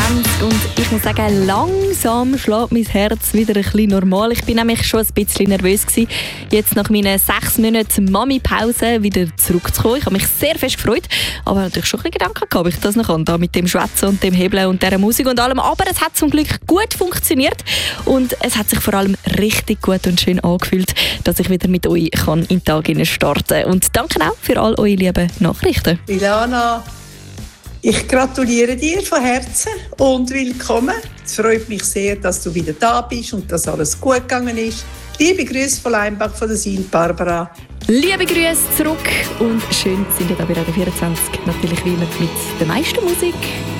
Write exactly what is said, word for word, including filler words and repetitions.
zwanzig und ich muss sagen, langsam schlägt mein Herz wieder ein bisschen normal. Ich bin nämlich schon ein bisschen nervös gewesen, jetzt nach meinen sechs Monaten Mami-Pause wieder zurückzukommen. Ich habe mich sehr fest gefreut, aber natürlich schon ein bisschen Gedanken gehabt, ob ich das noch kann, da mit dem Schwätzen und dem Hebeln und dieser Musik und allem. Aber es hat zum Glück gut funktioniert und es hat sich vor allem richtig gut und schön angefühlt, dass ich wieder mit euch kann in den Tag starten kann. Und danke auch für all eure lieben Nachrichten. Ilana, ich gratuliere dir von Herzen und willkommen. Es freut mich sehr, dass du wieder da bist und dass alles gut gegangen ist. Liebe Grüße von Leimbach von der Sint Barbara. Liebe Grüße zurück und schön sind wir da bei Radio vierundzwanzig. Natürlich wie immer mit der meisten Musik.